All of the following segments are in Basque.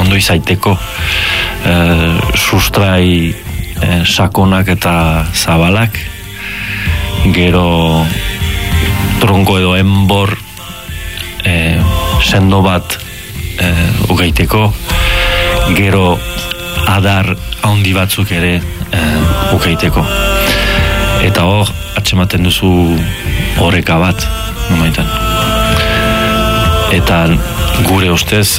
ondo izaiteko sustrai sakonak eta zabalak, gero tronko edo enbor sendo bat ugaiteko, gero adar handi batzuk ere ugaiteko. Eta hor, atxematen duzu oreka bat, nomaitan. Eta gure ustez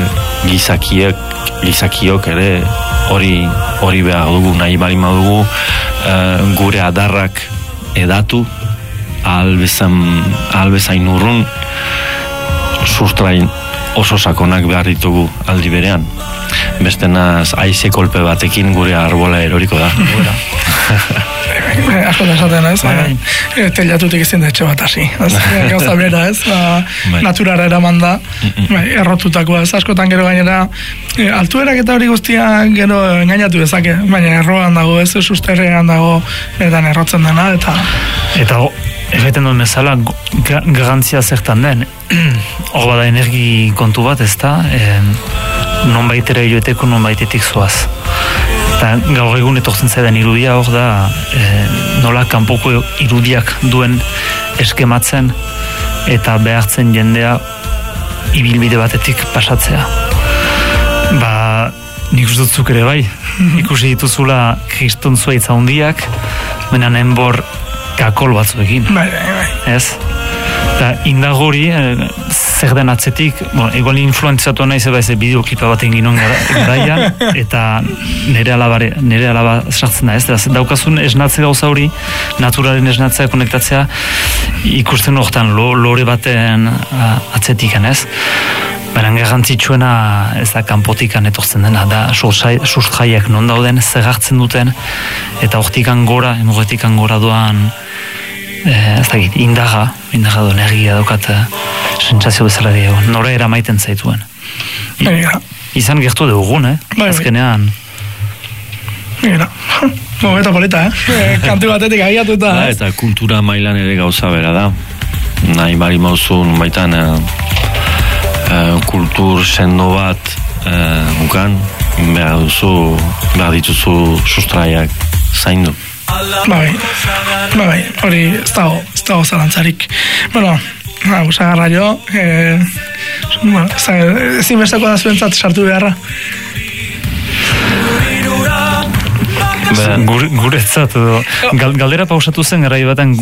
gizakiok ere hori behar dugu, nahi balima dugu gure adarrak edatu, ahal bezain urrun, sustrain oso sakonak behar ditugu aldi berean. Bestenaz, haize kolpe batekin gure arbola eroriko da. Asko da esaten, ez? Telatutik izin da etxe bat hasi. Gauza bera, ez? Naturara eraman da, errotutakoa, ez? Askotan gero gainera, altuerak eta hori guztia gero engainatu dezake, baina erroan dago, ez? Susterrean dago, beretan errotzen dena, eta egiten duen bezala, garantzia zertan den, hor bada energi kontu bat, ez da, non baitera joeteko, non baitetik zoaz. Eta gaur egun etortzen zaidan irudia hor da, nola kanpoko irudiak duen eskematzen eta behartzen jendea ibilbide batetik pasatzea. Nik uste dutzuk ere bai, ikusi dituzula kriston zuaitza hundiak, menan enbor kakol batzuekin. Ez? Eta indagori, zer den atzetik, egual influenzatu nahi zeba eze bideoklipa bat egin garaian, eta nire alaba sartzen da, ez? Daukazun esnatze gauza hori, naturaren esnatzea, konektatzea, ikusten horretan lore baten atzetikan, ez? Baina garrantzitsuena ez da kanpotikan etortzen dena, da sustraiak non dauden, zer hartzen duten, eta hortikan gora, emogetikan gora doan, ez dakit, indaga du, energia daukat sentsazio bezala diego, nora eramaiten zaituen. Izan gertu dugun, azkenean. Eta polita, kantu batetik agiatuta. Eta kultura mailan ere gauza bera da. Nahi bari mauzun baitan kultur sendo bat ukan, behar dituzu sustraiak zaindu. Bai, hori ez dago zalantzarik. Bueno, usagarra jo, ezin bestako da zuentzat sartu beharra. Guretzat, galdera pausatu zen garai batan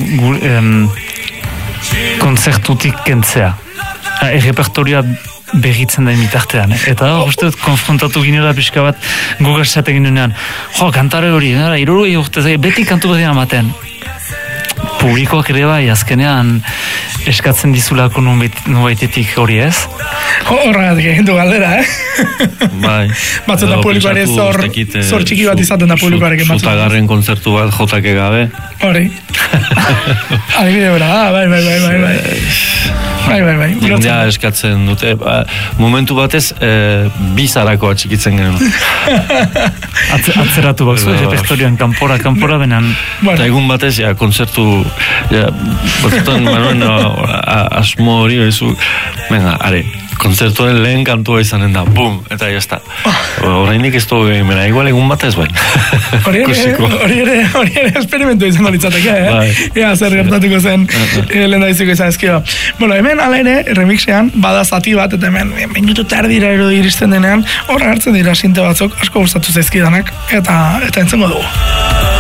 kontzertutik kentzea. Errepertorioa begitzen da imitartean. Eta uste dut konfrontatu ginela pixka bat Google esaten ginean, kantare hori, irurugei urtez, beti kantu bat ematen. Publikoak ere bai, azkenean eskatzen dizulako nubaitetik hori ez? Horregatik egin du galdera, Bai. Batzuta publikoare zor txiki bat izaten da publikoarek. Zutagarren kontzertu bat jotake gabe. Hori. Adibide bera, bai. Jendea eskatzen dute. Momentu batez, bizarako atxikitzen genuen. Atzeratu bakzu, repertorian kanpora benan. Eta egun batez, kontzertu, batzutan, asmo hori, venga, are, kontzertuaren lehen kantua izanen da, bum, eta jazta. Horreinik ez dugu egin, igual egun batez, bai. Hori ere esperimentu izango litzateke, Ea, zer gertatuko zen lehen da iziko izan ezkio. Bueno, hemen ala ere, remixean, bada zati bat, eta hemen minutu tardira iristen denean, horra hartzen dira sinte batzuk, asko gustatu zaizkidanak, eta entzengo dugu.